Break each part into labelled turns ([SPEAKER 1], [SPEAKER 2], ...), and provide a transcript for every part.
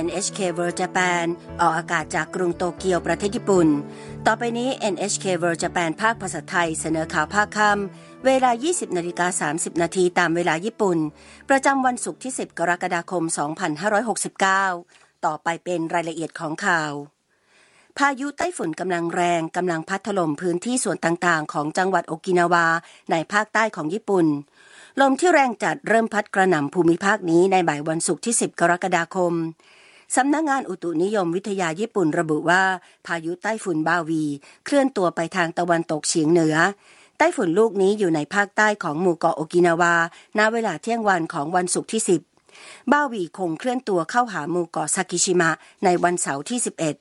[SPEAKER 1] NHK World Japan ออกอากาศจากกรุงโตเกียวประเทศญี่ปุ่นต่อไปนี้ NHK World Japan ภาคภาษาไทยเสนอข่าวภาคค่ำเวลา 20:30 น.ตามเวลาญี่ปุ่นประจำวันศุกร์ที่ 10 กรกฎาคม 2569 ต่อไปเป็นรายละเอียดของข่าวพายุไต้ฝุ่นกำลังแรงกำลังพัดถล่มพื้นที่ส่วนต่างๆของจังหวัดโอกินาวาในภาคใต้ของญี่ปุ่นลมที่แรงจัดเริ่มพัดกระหน่ำภูมิภาคนี้ในบ่ายวันศุกร์ที่ 10 กรกฎาคมสำนักงานอุตุนิยมวิทยาญี่ปุ่นระบุว่าพายุไต้ฝุ่นบาวีเคลื่อนตัวไปทางตะวันตกเฉียงเหนือไต้ฝุ่นลูกนี้อยู่ในภาคใต้ของหมู่เกาะโอกินาวาณเวลาเที่ยงวันของวันศุกร์ที่ 10 บาวีคงเคลื่อนตัวเข้าหาหมู่เกาะซากิชิมะในวันเสาร์ที่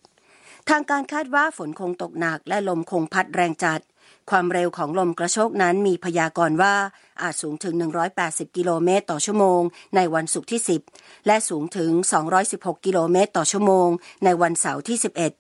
[SPEAKER 1] 11 ทางการคาดว่าฝนคงตกหนักและลมคงพัดแรงจัดความเร็วของลมกระโชกนั้นมีพยากรณ์ว่าอาจสูงถึง180กิโลเมตรต่อชั่วโมงในวันศุกร์ที่ 10และสูงถึง216กิโลเมตรต่อชั่วโมงในวันเสาร์ที่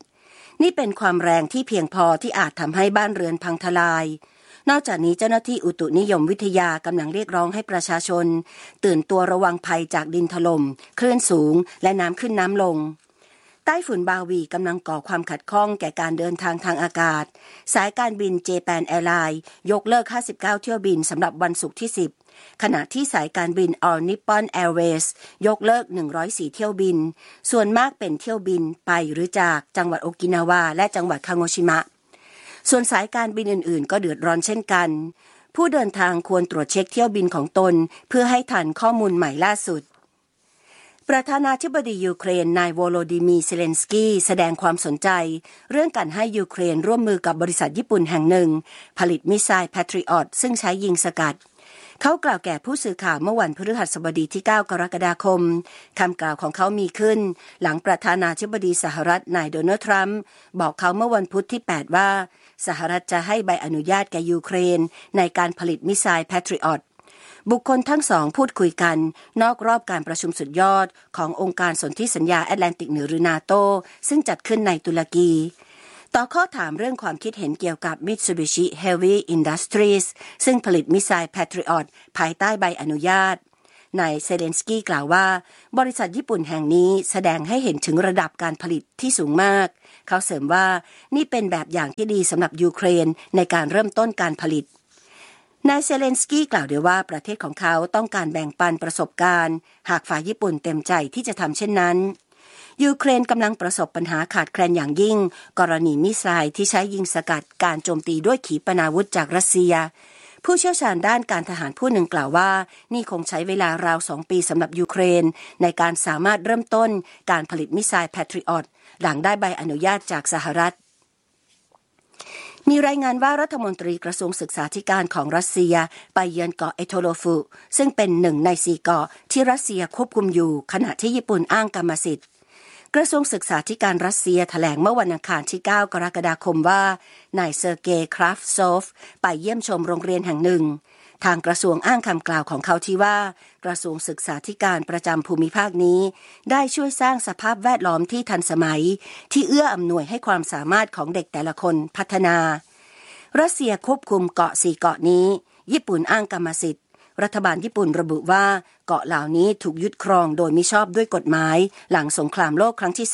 [SPEAKER 1] 11นี่เป็นความแรงที่เพียงพอที่อาจทำให้บ้านเรือนพังทลายนอกจากนี้เจ้าหน้าที่อุตุนิยมวิทยากำลังเรียกร้องให้ประชาชนตื่นตัวระวังภัยจากดินถล่มคลื่นสูงและน้ำขึ้นน้ำลงไต้ฝุ่นบาวีกำลังก่อความขัดข้องแก่การเดินทางทางอากาศสายการบินเจแปนแอร์ไลน์ยกเลิก59เที่ยวบินสำหรับวันศุกร์ที่ 10ขณะที่สายการบิน All Nippon Airways ยกเลิก104เที่ยวบินส่วนมากเป็นเที่ยวบินไปหรือจากจังหวัดโอกินาวาและจังหวัดคาโงชิมะส่วนสายการบินอื่นๆก็เดือดร้อนเช่นกันผู้เดินทางควรตรวจเช็คเที่ยวบินของตนเพื่อให้ทันข้อมูลใหม่ล่าสุดประธานาธิบดียูเครนนายโวโลดิมีร์ เซเลนสกี้แสดงความสนใจเรื่องการให้ยูเครนร่วมมือกับบริษัทญี่ปุ่นแห่งหนึ่งผลิตมิสไซล์ Patriot ซึ่งใช้ยิงสกัดเขากล่าวแก่ผู้สื่อข่าวเมื่อวันพฤหัสบดีที่9กรกฎาคมคำกล่าวของเขามีขึ้นหลังประธานาธิบดีสหรัฐนายโดนัลด์ทรัมป์บอกเขาเมื่อวันพุธที่8ว่าสหรัฐจะให้ใบอนุญาตแก่ยูเครนในการผลิตมิสไซล์ Patriotบุคคลทั้งสองพูดคุยกันนอกรอบการประชุมสุดยอดขององค์การสนธิสัญญาแอตแลนติกเหนือหรือนาโตซึ่งจัดขึ้นในตุรกีต่อข้อถามเรื่องความคิดเห็นเกี่ยวกับ Mitsubishi Heavy Industries ซึ่งผลิตมิสไซล์ Patriot ภายใต้ใบอนุญาตนายเซเลนสกี้กล่าวว่าบริษัทญี่ปุ่นแห่งนี้แสดงให้เห็นถึงระดับการผลิตที่สูงมากเขาเสริมว่านี่เป็นแบบอย่างที่ดีสำหรับยูเครนในการเริ่มต้นการผลิตนายเซเลนสกี้กล่าวด้วยว่าประเทศของเขาต้องการแบ่งปันประสบการณ์หากฝ่ายญี่ปุ่นเต็มใจที่จะทำเช่นนั้นยูเครนกำลังประสบปัญหาขาดแคลนอย่างยิ่งกรณีมิสไซล์ที่ใช้ยิงสกัดการโจมตีด้วยขีปนาวุธจากรัสเซียผู้เชี่ยวชาญด้านการทหารผู้หนึ่งกล่าวว่านี่คงใช้เวลาราว2ปีสำหรับยูเครนในการสามารถเริ่มต้นการผลิตมิสไซล์ Patriot หลังได้ใบอนุญาตจากสหรัฐมีรายงานว่ารัฐมนตรีกระทรวงศึกษาธิการของรัสเซียไปเยือนเกาะเอโทโลฟุซึ่งเป็น1ใน4เกาะที่รัสเซียควบคุมอยู่ขณะที่ญี่ปุ่นอ้างกรรมสิทธิ์กระทรวงศึกษาธิการรัสเซียแถลงเมื่อวันอังคารที่9กรกฎาคมว่านายเซอร์เกย์คราฟโซฟไปเยี่ยมชมโรงเรียนแห่งหนึ่งทางกระทรวงอ้างคำกล่าวของเขาที่ว่ากระทรวงศึกษาธิการประจำภูมิภาคนี้ได้ช่วยสร้างสภาพแวดล้อมที่ทันสมัยที่เอื้ออำนวยให้ความสามารถของเด็กแต่ละคนพัฒนารัสเซียควบคุมเกาะ4เกาะนี้ญี่ปุ่นอ้างกรรมสิทธิ์รัฐบาลญี่ปุ่นระบุว่าเกาะเหล่านี้ถูกยึดครองโดยมิชอบด้วยกฎหมายหลังสงครามโลกครั้งที่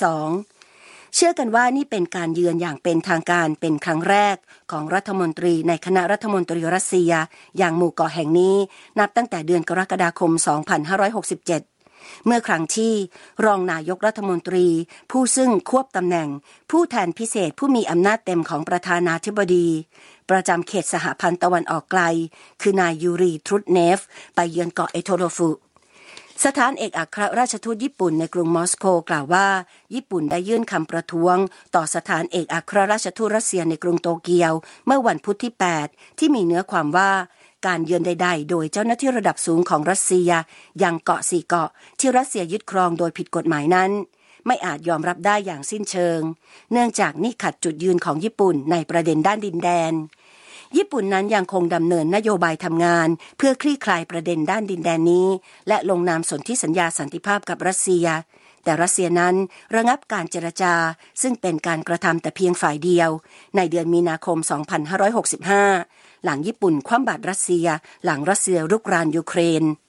[SPEAKER 1] 2เชื่อกันว่านี่เป็นการเยือนอย่างเป็นทางการเป็นครั้งแรกของรัฐมนตรีในคณะรัฐมนตรีรัสเซียอย่างหมู่เกาะแห่งนี้นับตั้งแต่เดือนกรกฎาคม2567เมื่อครั้งที่รองนายกรัฐมนตรีผู้ซึ่งควบตำแหน่งผู้แทนพิเศษผู้มีอำนาจเต็มของประธานาธิบดีประจำเขตสหพันธ์ตะวันออกไกลคือนายยูรีทรุตเนฟไปเยือนเกาะเอโทโลฟุสถานเอกอัครราชทูตญี่ปุ่นในกรุงมอสโกกล่าวว่าญี่ปุ่นได้ยื่นคำประท้วงต่อสถานเอกอัครราชทูตรัสเซียในกรุงโตเกียวเมื่อวันพุธที่8ที่มีเนื้อความว่าการเยือนใดๆโดยเจ้าหน้าที่ระดับสูงของรัสเซียยังเกาะ4เกาะที่รัสเซียยึดครองโดยผิดกฎหมายนั้นไม่อาจยอมรับได้อย่างสิ้นเชิงเนื่องจากนี่ขัดจุดยืนของญี่ปุ่นในประเด็นด้านดินแดนญี่ปุ่นนั้นยังคงดำเนินนโยบายทำงานเพื่อคลี่คลายประเด็นด้านดินแดนนี้และลงนามสนธิสัญญาสันติภาพกับรัสเซียแต่รัสเซียนั้นระงับการเจรจาซึ่งเป็นการกระทำแต่เพียงฝ่ายเดียวในเดือนมีนาคม2565หลังญี่ปุ่นคว่ำบาตรรัสเซียหลังรัสเซียรุกรานยูเครน